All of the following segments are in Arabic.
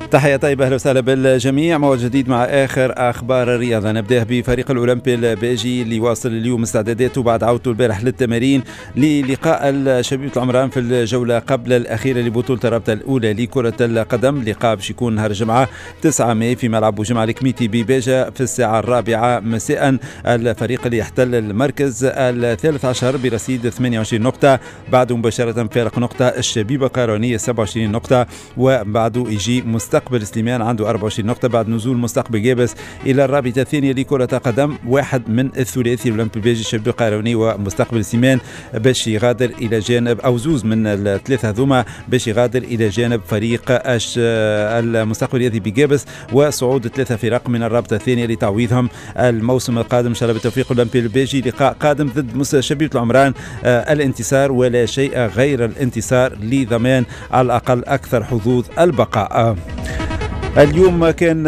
تحية طيبة، أهلا وسهلا بالجميع. موعد جديد مع آخر أخبار الرياضة. نبدأ بفريق الأولمبي البيجي اللي واصل اليوم استعداداته بعد عودته البارح للتمارين للقاء الشبيبة العمران في الجولة قبل الأخيرة لبطولة الرابطة الأولى لكرة القدم. لقاء باش يكون نهار الجمعة 9 ماي في ملعب بوجمعة الكميتي بباجة في الساعة 4 مساء. الفريق اللي يحتل المركز 13 برصيد 28 نقطة، بعده مباشرة فارق نقطة الشبيبة قيروانية 27 نقطة، وبعده يجي مستقبل سليمان عنده 24 نقطة بعد نزول مستقبل جابس إلى الرابطة الثانية لكرة قدم. واحد من الثلاثي الأولمبي البيجي الشبيبة القيرواني ومستقبل سليمان باش يغادر إلى جانب، أو زوز من الثلاثة هذوما باش يغادر إلى جانب فريق المستقبل الرياضي بجابس، وصعود 3 فرق من الرابطة الثانية لتعويضهم الموسم القادم إن شاء الله بالتوفيق. الأولمبي البيجي لقاء قادم ضد شبيبة العمران، الانتصار ولا شيء غير الانتصار لضمان على الأقل أكثر حظوظ البقاء. اليوم كان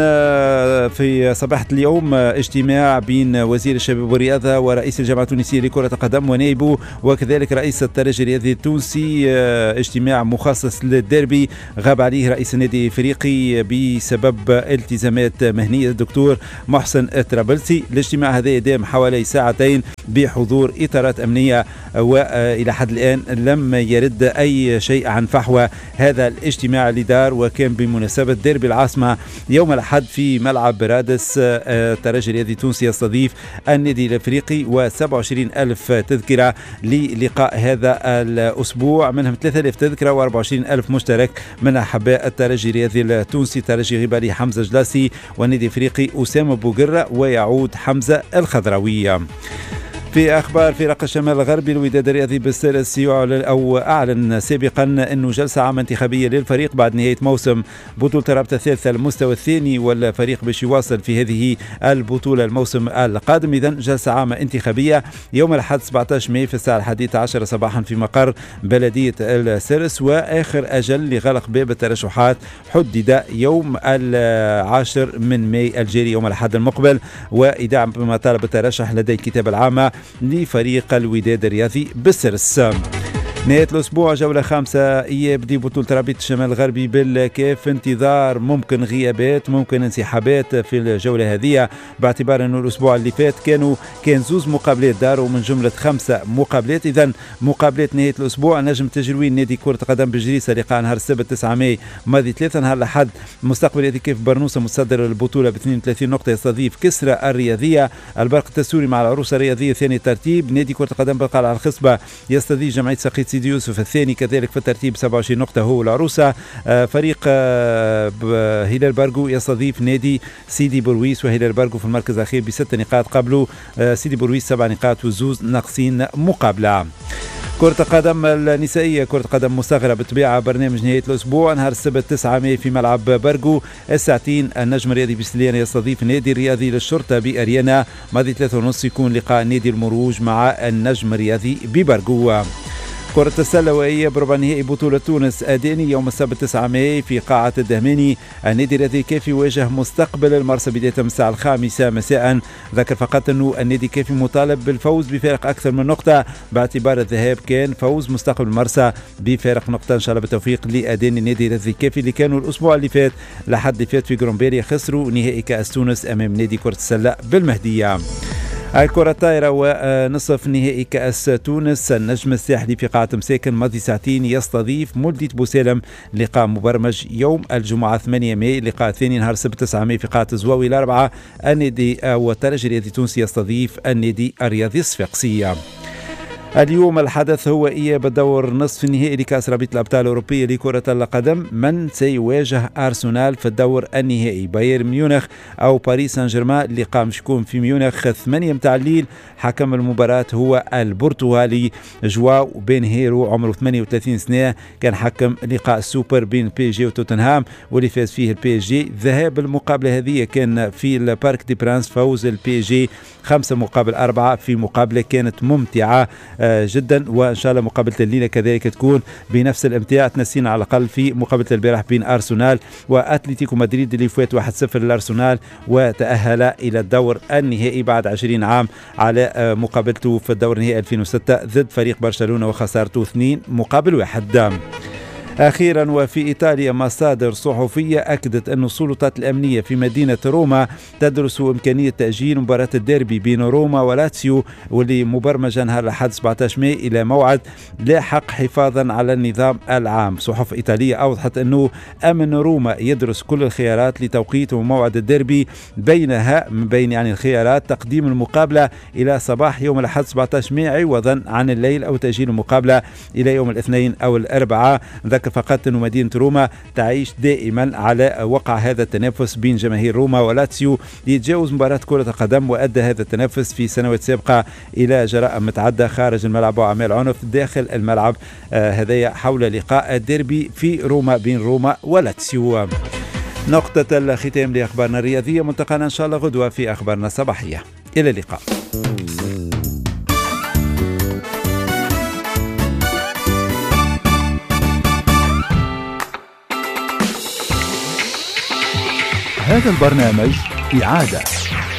في صباحة اليوم اجتماع بين وزير الشباب والرياضة ورئيس الجامعة التونسية لكرة القدم ونائبه، وكذلك رئيس الترجي الرياضي التونسي. اجتماع مخصص للديربي غاب عليه رئيس النادي الافريقي بسبب التزامات مهنية الدكتور محسن الطرابلسي. الاجتماع هذا دام حوالي ساعتين بحضور إطارات أمنية، وإلى حد الآن لم يرد أي شيء عن فحوى هذا الاجتماع اللي دار، وكان بمناسبة ديربي العاصمة يوم الأحد في ملعب برادس. الترجي الرياضي التونسي يستضيف النادي الافريقي، و27 ألف تذكرة للقاء هذا الأسبوع، منهم 3000 تذكرة و24 ألف مشترك من أحباء الترجي الرياضي التونسي. ترجي غبالي حمزة جلاسي، والنادي الافريقي أسامة بوقرة، ويعود حمزة الخضراوي. في أخبار فرق الشمال الغربي، الوداد الرياضي بالسيرس أعلن سابقا أنه جلسة عامة انتخابية للفريق بعد نهاية موسم بطولة الرابطة الثالثة المستوى الثاني، والفريق باش يواصل في هذه البطولة الموسم القادم. إذن جلسة عامة انتخابية يوم الأحد 17 ماي في الساعة 11 صباحا في مقر بلدية السيرس، وآخر أجل لغلق باب الترشحات حدد يوم 10 من ماي الجاري يوم الأحد المقبل. وإذاعة مطالب الترشح لدى الكتاب العامة لفريق الوداد الرياضي بالسرس. نهاية الأسبوع جولة 5 يبدي بطولة رابطة الشمال الغربي بالكاف، انتظار ممكن غيابات ممكن انسحابات في الجولة هذه، باعتبار أنه الأسبوع اللي فات كان زوز مقابلات داروا من جملة 5 مقابلات. إذن مقابلات نهاية الأسبوع: نجم تجروين نادي كرة قدم بجريسة لقاء نهار السبت 9 ماي ماضي 3، نهار الأحد مستقبل رياضي كيف برنوسة متصدر البطولة ب 32 نقطة يستضيف كسرة الرياضية. البرق التسوري مع العروسة الرياضية ثاني ترتيب. نادي كرة قدم بقال على الخصبة يستضيف جمعية سقيط سيدي يوسف الثاني كذلك في الترتيب 27 نقطة هو العروسة. فريق هلال بارغو يستضيف نادي سيدي بورويس، وهلال بارغو في المركز الأخير ب6 نقاط قبله سيدي بورويس 7 نقاط وزوز ناقصين مقابلة. كرة القدم النسائية، كرة قدم مصغرة بطبيعة برنامج نهاية الأسبوع نهار السبت 9 ماي في ملعب بارغو الساعتين. النجم الرياضي بسليانة يستضيف النادي الرياضي للشرطة بأريانا. ماضي 3:30 يكون لقاء نادي المروج مع النجم الرياضي ببارغو. كرة السلة وهي بربع نهائي بطولة تونس أداني يوم السبت 9 ماي في قاعة الدهماني. النادي الرياضي الكافي واجه مستقبل المرسى بداية من الساعة 5 مساء. ذكر فقط أنه النادي الكافي مطالب بالفوز بفارق أكثر من نقطة، باعتبار الذهاب كان فوز مستقبل المرسى بفارق نقطة. إن شاء الله بالتوفيق لأداني النادي الرياضي الكافي اللي كانوا الأسبوع اللي فات لحد اللي فات في جرومبيري خسروا نهائي كأس تونس أمام نادي كرة السلة بالمهدية. الكرة الطايرة ونصف نهائي كأس تونس، النجم الساحلي في قاعة مساكن ماضي ساعتين يستضيف مولدية بوسالم. لقاء مبرمج يوم الجمعة 8 ماي. لقاء ثاني نهار السبت 9 ماي في قاعة الزواوي الأربعة. النادي والترجي الرياضي التونسي يستضيف النادي الرياضي الصفاقسي. اليوم الحدث هو إياب الدور نصف النهائي لكأس رابطة الأبطال الأوروبية لكرة القدم. من سيواجه أرسنال في الدور النهائي؟ بايرن ميونخ أو باريس سان جيرمان؟ اللقاء مش يكون في ميونخ 8 متاع الليل. حكم المباراة هو البرتغالي جواو بين هيرو عمره 38 سنة، كان حكم لقاء السوبر بين بي جي وتوتنهام واللي فاز فيه البي جي. ذهاب المقابلة هذه كان في البارك دي برانس، فوز البي جي 5-4 في مقابلة كانت ممتعة جدا، وإن شاء الله مقابلة الليلة كذلك تكون بنفس الامتاع. تنسينا على الأقل في مقابلة البارح بين أرسنال وأتلتيكو مدريد اللي فات 1-0 للأرسنال وتأهل إلى الدور النهائي بعد 20 عام على مقابلته في الدور النهائي 2006 ضد فريق برشلونة وخسارته 2-1. أخيرا وفي إيطاليا مصادر صحفية أكدت أن السلطات الأمنية في مدينة روما تدرس إمكانية تأجيل مباراة الديربي بين روما ولاتسيو واللي مبرمجة نهار الأحد 17 ماي إلى موعد لاحق حفاظا على النظام العام. صحف إيطالية أوضحت أنه أمن روما يدرس كل الخيارات لتوقيت وموعد الديربي، بين يعني الخيارات تقديم المقابلة إلى صباح يوم الأحد 17 ماي عوضا عن الليل أو تأجيل المقابلة إلى يوم الاثنين أو الأربعاء. ذكر فقط أن مدينة روما تعيش دائما على وقع هذا التنافس بين جماهير روما ولاتسيو ليتجاوز مباراة كرة القدم، وأدى هذا التنافس في سنوات سابقة إلى جرائم متعدة خارج الملعب وأعمال عنف داخل الملعب. هذا حول لقاء الديربي في روما بين روما ولاتسيو. نقطة الختام لأخبارنا الرياضية، منتقلنا إن شاء الله غدوة في أخبارنا الصباحية. إلى اللقاء. هذا البرنامج إعادة